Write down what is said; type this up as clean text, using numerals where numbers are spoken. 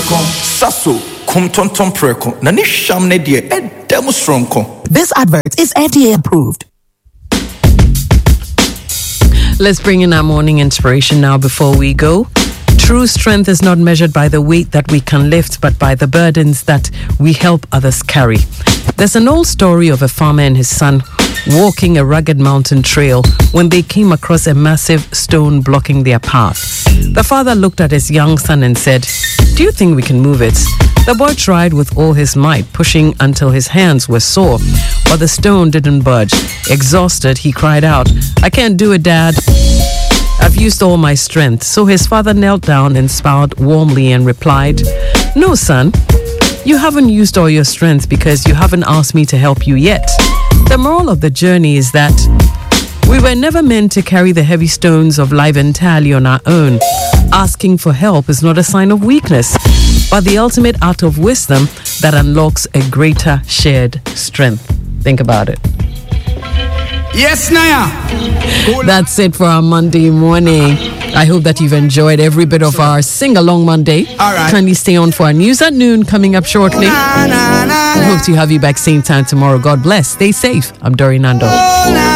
Sasso, kum tonton preko. Nani shamne die demonstronko. This advert is FDA approved. Let's bring in our morning inspiration now before we go. True strength is not measured by the weight that we can lift, but by the burdens that we help others carry. There's an old story of a farmer and his son walking a rugged mountain trail when they came across a massive stone blocking their path. The father looked at his young son and said, "Do you think we can move it?" The boy tried with all his might, pushing until his hands were sore, but the stone didn't budge. Exhausted, he cried out, "I can't do it, Dad. I've used all my strength." So his father knelt down and smiled warmly and replied, "No, son, you haven't used all your strength because you haven't asked me to help you yet." The moral of the journey is that we were never meant to carry the heavy stones of life entirely on our own. Asking for help is not a sign of weakness, but the ultimate act of wisdom that unlocks a greater shared strength. Think about it. Yes, Naya. That's it for our Monday morning. I hope that you've enjoyed every bit of our Sing-Along Monday. All right. Kindly stay on for our news at noon coming up shortly. I hope to have you back same time tomorrow. God bless. Stay safe. I'm Dory Nando.